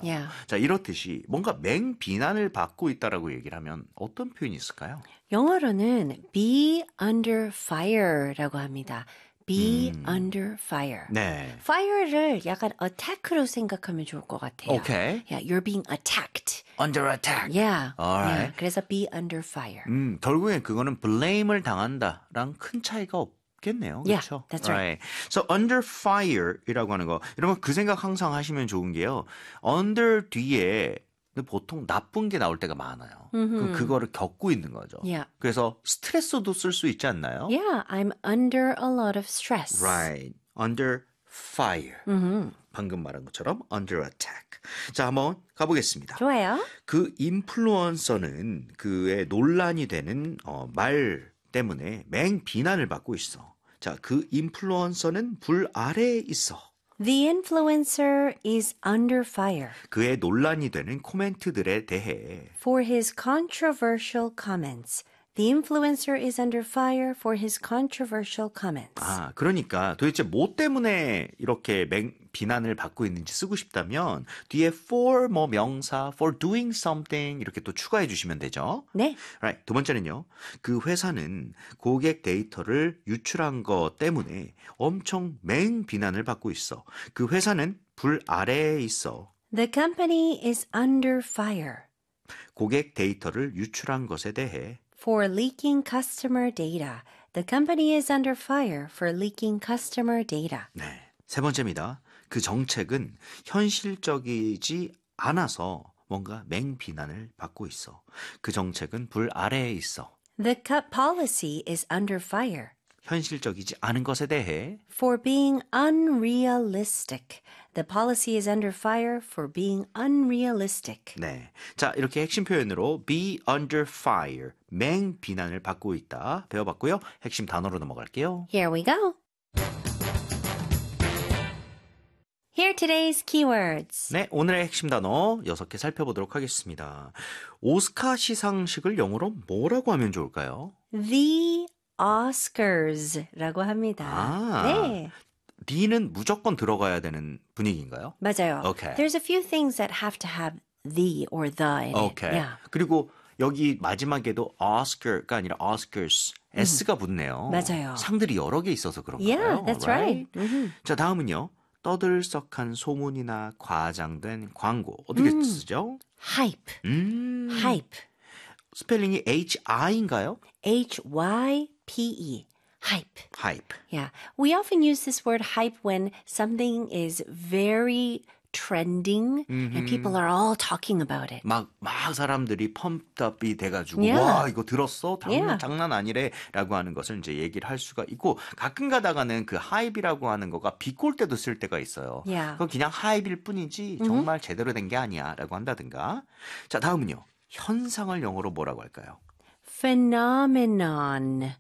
Yeah. 자, 이렇듯이 뭔가 맹비난을 받고 있다라고 얘기를 하면 어떤 표현이 있을까요? 영어로는 be under fire라고 합니다. be under fire. 네. fire를 약간 attack로 생각하면 좋을 것 같아요. Okay. Yeah, you're being attacked. Under attack. Yeah. Alright. yeah. 그래서 be under fire. 결국엔 그거는 blame을 당한다랑 큰 차이가 없겠네요. Yeah, 그렇죠? that's right. So under fire이라고 하는 거 이런 거 그 생각 항상 하시면 좋은 게요. under 뒤에 보통 나쁜 게 나올 때가 많아요. 그럼 그거를 겪고 있는 거죠. Yeah. 그래서 스트레스도 쓸 수 있지 않나요? Yeah, I'm under a lot of stress. Right. Under fire. 방금 말한 것처럼 under attack. 자, 한번 가보겠습니다. 좋아요. 그 인플루언서는 그의 논란이 되는 말 때문에 맹비난을 받고 있어. 자, 그 인플루언서는 불 아래에 있어. The influencer is under fire 그의 논란이 되는 코멘트들에 대해 for his controversial comments. The influencer is under fire for his controversial comments. 아, 그러니까 도대체 뭐 때문에 이렇게 비난을 받고 있는지 쓰고 싶다면 뒤에 for 뭐 명사, for doing something 이렇게 또 추가해 주시면 되죠. 네. Right. 두 번째는요. 그 회사는 고객 데이터를 유출한 것 때문에 엄청 맹비난을 받고 있어. 그 회사는 불 아래에 있어. The company is under fire 고객 데이터를 유출한 것에 대해 for leaking customer data. The company is under fire for leaking customer data. 네. 세 번째입니다. 그 정책은 현실적이지 않아서 뭔가 맹비난을 받고 있어. 그 정책은 불 아래에 있어. The policy is under fire 현실적이지 않은 것에 대해 for being unrealistic. The policy is under fire for being unrealistic. 네. 자, 이렇게 핵심 표현으로 be under fire, 맹비난을 받고 있다 배워봤고요. 핵심 단어로 넘어갈게요. Here we go. Here are today's keywords. 네, 오늘의 핵심 단어 6개 살펴보도록 하겠습니다. 오스카 시상식을 영어로 뭐라고 하면 좋을까요? The Oscars라고 합니다. 아, 네, D는 무조건 들어가야 되는 분위기인가요? 맞아요. Okay. There's a few things that have to have the or the in it. 오케이. Yeah. 그리고 여기 마지막에도 Oscar가 아니라 Oscars, S가 붙네요. 맞아요. 상들이 여러 개 있어서 그런가요? Yeah, that's right. 자, 다음은요. 떠들썩한 소문이나 과장된 광고. 어떻게 쓰죠? Hype. Hype. 스펠링이 H-I인가요? Hype. Hype. Hype. Yeah. We often use this word hype when something is very trending and people are all talking about it. 막 사람들이 펌프업이 돼가지고 Yeah. 와 이거 들었어? Yeah. 장난 아니래 라고 하는 것을 이제 얘기를 할 수가 있고 가끔 가다가는 그 하이브라고 하는 거가 비꼴 때도 쓸 때가 있어요. Yeah. 그건 그냥 하이브일 뿐이지 정말 제대로 된 게 아니야 라고 한다든가. 자, 다음은요. 현상을 영어로 뭐라고 할까요? Phenomenon.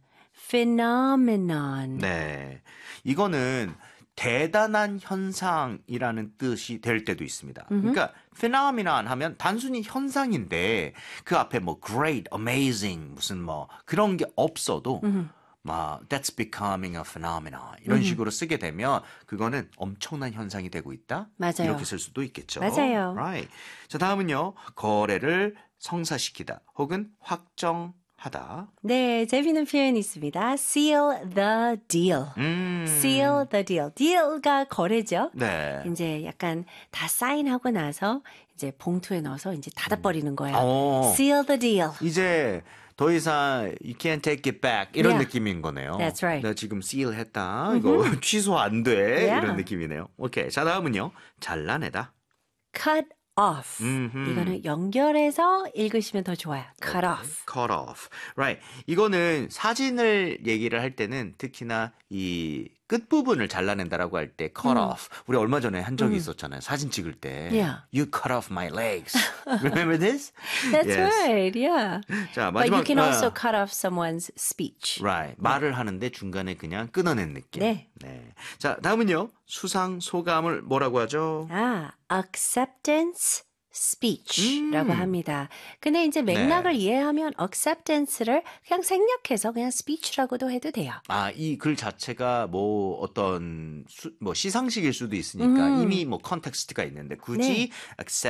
네. 이거는 대단한 현상이라는 뜻이 될 때도 있습니다. 그러니까 phenomenon 하면 단순히 현상인데 그 앞에 뭐 great, amazing 무슨 뭐 그런 게 없어도 막 that's becoming a phenomenon 이런 식으로 쓰게 되면 그거는 엄청난 현상이 되고 있다. 맞아요. 이렇게 쓸 수도 있겠죠. 맞아요. Right. 자, 다음은요. 거래를 성사시키다 혹은 확정하다. 네, 재미있는 표현이 있습니다. Seal the deal. Seal the deal. deal가 거래죠. 네. 이제 약간 다 사인하고 나서 이제 봉투에 넣어서 이제 닫아버리는 거예요. 어. Seal the deal. 이제 더 이상 you can't take it back 이런 Yeah. 느낌인 거네요. That's right. 내가 지금 seal 했다. 이거 취소 안 돼. Yeah. 이런 느낌이네요. 오케이. 자, 다음은요. 잘라내다. Cut off. 이거는 연결해서 읽으시면 더 좋아요. Cut off. cut off. Right. 이거는 사진을 얘기를 할 때는 특히나 이 끝부분을 잘라낸다라고 할 때 cut off. 우리 얼마 전에 한 적이 있었잖아요. 사진 찍을 때. Yeah. You cut off my legs. Remember this? That's Yes. right. Yeah. 자, But you 마지막 can also cut off someone's speech. Right. 말을 하는데 중간에 그냥 끊어낸 느낌. 네. 자, 다음은요. 수상 소감을 뭐라고 하죠? acceptance speech라고 합니다. 근데 이제 맥락을 이해하면 acceptance를 그냥 생략해서 그냥 speech라고도 해도 돼요. 아, 이 글 자체가 뭐 어떤 뭐 시상식일 수도 있으니까 이미 뭐 컨텍스트가 있는데 굳이